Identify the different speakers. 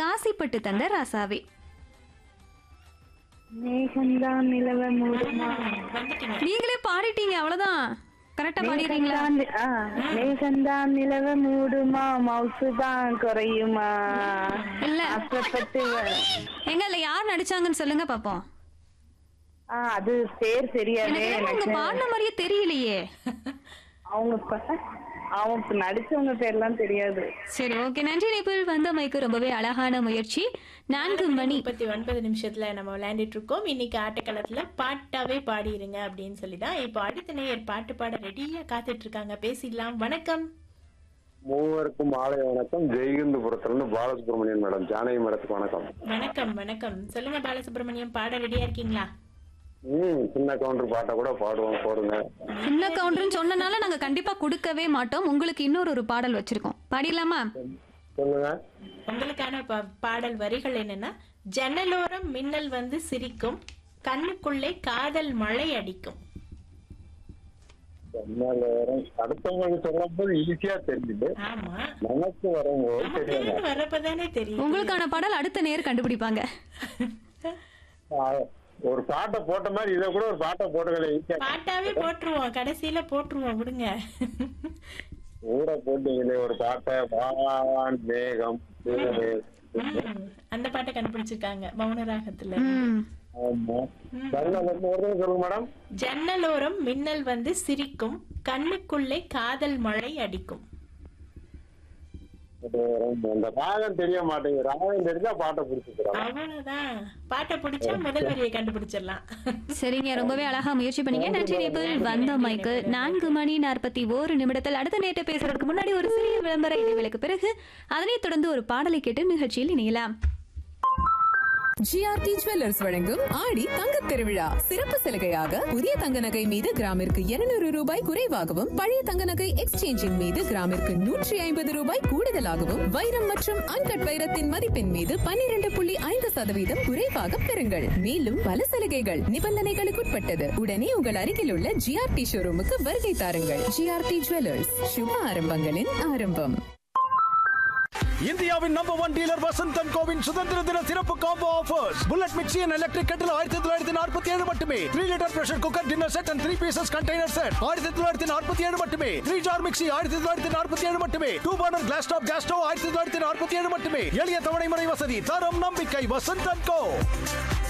Speaker 1: காசிப்பட்டு தந்த ராசாவே.
Speaker 2: மேகந்தான் நிலவ மூடுமா
Speaker 3: வந்துட்டீங்க.
Speaker 1: நீங்களே பாடிட்டீங்க, அவ்வளவுதான். கரெக்டா பாடிடுறீங்களா?
Speaker 2: மேகந்தான் நிலவ மூடுமா மவுசுதான் குறையுமா
Speaker 1: இல்ல
Speaker 2: ஆசைப்பட்டு
Speaker 1: எங்க இல்ல யார் நடிச்சாங்கன்னு சொல்லுங்க பாப்போம்.
Speaker 2: அது பேர் தெரியாது
Speaker 1: எனக்கு என்னமோ உங்க
Speaker 2: எனக்கு.
Speaker 1: பாடின மாதிரியே தெரியலையே.
Speaker 2: அவங்க நடிச்சவங்க பேர்லாம் தெரியாது.
Speaker 1: சரி, ஓகே, நன்றி நேபிள் வந்தமைக்கு. ரொம்பவே அழகான முயற்சி. 4 மணி
Speaker 3: 39 நிமிஷத்துல நம்ம விளையாண்டுட்டு இருக்கோம். இன்னைக்கு ஆட்டக்களத்துல பாட்டாவே பாடிருங்க அப்படின்னு சொல்லிதான். இப்போ அடுத்த நேயர் பாட்டு பாட ரெடியா காத்துட்டு இருக்காங்க. பேசிடலாம். வணக்கம்.
Speaker 4: மூவருக்கும் மாலை வணக்கம். ஜெய்கந்தபுரத்துல பாலசுப்ரமணியன் மேடம், ஜானகி மேடத்துக்கு வணக்கம்.
Speaker 3: வணக்கம் வணக்கம். சொல்லுங்க பாலசுப்ரமணியம், பாட ரெடியா இருக்கீங்களா?
Speaker 4: சின்ன கவுண்டர் பாட்டை கூட பாடுவோம், போடுங்க.
Speaker 1: சின்ன கவுண்டர்னு சொன்னனால நாங்க கண்டிப்பா கொடுக்கவே மாட்டோம். உங்களுக்கு இன்னொரு பாடல் வச்சிருக்கோம், பாடிடலாமா?
Speaker 4: சொல்லுங்க.
Speaker 3: உங்களுக்கான பாடல் வரிகள் என்னன்னா, ஜன்னலோரம் மின்னல் வந்து சிரிக்கும், கண்ணுக்குள்ளே காதல் மழை அடிக்கும்.
Speaker 4: அடுத்தவங்களுக்கு சொல்லும் போது ஈஸியா தெரியுது,
Speaker 3: ஆமா,
Speaker 4: நமக்கு வரும்போது தெரியுங்க.
Speaker 3: வரப்பதானே தெரியும்.
Speaker 1: உங்களுக்கான பாடல் அடுத்த நேர் கண்டுபிடிப்பாங்க.
Speaker 4: ஒரு பாட்டை போட்ட மாதிரி இதை கூட ஒரு பாட்டை போட்டுக்கல, ஈஸியா
Speaker 3: பாட்டாவே போட்டுருவோம், கடைசியில போட்டுருவோம், விடுங்க.
Speaker 4: ஊட போட்டீங்களே ஒரு பாட்டை, வான் மேகம்
Speaker 3: அந்த பாட்டை கண்டுபிடிச்சிருக்காங்க மௌனராகத்துல.
Speaker 4: ஆமா. சொல்லுங்க மேடம்.
Speaker 3: ஜன்னலோரம் மின்னல் வந்து சிரிக்கும், கண்ணுக்குள்ளே காதல் மழை அடிக்கும்.
Speaker 4: அந்த ராகம் தெரிய மாட்டேங்குது, ராகம் தெரிஞ்சா பாட்டை பிடிச்சிக்கிறோம்.
Speaker 3: அவ்வளவுதான், பாட்டை பிடிச்சா முதல் வரியை கண்டுபிடிச்சிடலாம்.
Speaker 1: சரிங்க, ரொம்பவே அழகா முயற்சி பண்ணீங்க. நன்றி நேபிள் வந்தமைக்கு. 4 மணி 41 நிமிடத்தில் அடுத்த நேரத்தை பேசுறதுக்கு முன்னாடி ஒரு சிறிய விளம்பர இடைவேளைக்கு பிறகு அதனைத் தொடர்ந்து ஒரு பாடலை கேட்டு நிகழ்ச்சியில் இணையலாம்.
Speaker 5: ஜிஆர்டி ஜுவல்லர்ஸ் வழங்கும் ஆடி தங்கத் திருவிழா சிறப்பு சலுகையாக புதிய தங்க நகை மீது கிராமிற்கு 200 ரூபாய் குறைவாகவும், பழைய தங்க நகை எக்ஸ்சேஞ்சின் மீது கிராமிற்கு 150 ரூபாய் கூடுதலாகவும், வைரம் மற்றும் அன்கட் வைரத்தின் மதிப்பின் மீது 12.5% குறைவாக பெறுங்கள். மேலும் பல சலுகைகள் நிபந்தனைகளுக்குட்பட்டது. உடனே உங்கள் அருகில் உள்ள ஜிஆர்டி ஷோரூமுக்கு வருகை தாருங்கள். ஜிஆர்டி ஜுவல்லர்ஸ், சுப ஆரம்பங்களின் ஆரம்பம்.
Speaker 6: இந்தியாவின் நம்பர் 1 டீலர் வசந்தன் கோவின் சுதந்திர தின சிறப்பு combo offers. Bullet mixie and electric கட்டில் 1947 மட்டுமே. 3 litre pressure cooker dinner set and 3 pieces container set 1947 மட்டுமே. 3 ஜார் மிக்ஸி 1947 மட்டுமே. 2 burner class top gas stove 1947 மட்டுமே. எளிய தவணை முறை வசதி, தரம் நம்பிக்கை வசந்தன் கோ.